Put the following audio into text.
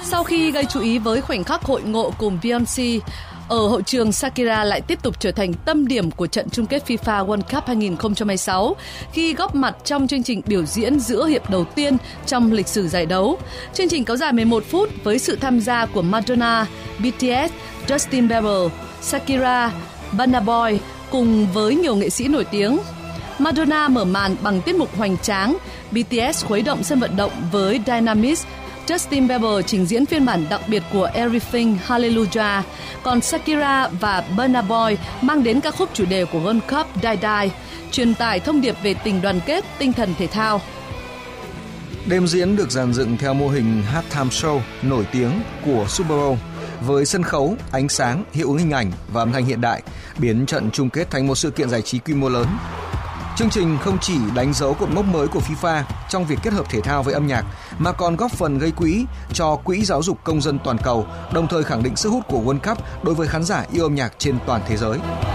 Sau khi gây chú ý với khoảnh khắc hội ngộ cùng Beyoncé, ở hội trường Shakira lại tiếp tục trở thành tâm điểm của trận chung kết FIFA World Cup 2026 khi góp mặt trong chương trình biểu diễn giữa hiệp đầu tiên trong lịch sử giải đấu. Chương trình kéo dài 11 phút với sự tham gia của Madonna, BTS, Justin Bieber, Shakira, Burna Boy cùng với nhiều nghệ sĩ nổi tiếng. Madonna mở màn bằng tiết mục hoành tráng, BTS khuấy động sân vận động với Dynamics, Justin Bieber trình diễn phiên bản đặc biệt của Everything Hallelujah, còn Shakira và Burna Boy mang đến ca khúc chủ đề của World Cup Die Die, truyền tải thông điệp về tình đoàn kết, tinh thần thể thao. Đêm diễn được dàn dựng theo mô hình halftime show nổi tiếng của Super Bowl, với sân khấu, ánh sáng, hiệu ứng hình ảnh và âm thanh hiện đại, biến trận chung kết thành một sự kiện giải trí quy mô lớn. Chương trình không chỉ đánh dấu cột mốc mới của FIFA trong việc kết hợp thể thao với âm nhạc, mà còn góp phần gây quỹ cho Quỹ Giáo dục Công dân Toàn cầu, đồng thời khẳng định sức hút của World Cup đối với khán giả yêu âm nhạc trên toàn thế giới.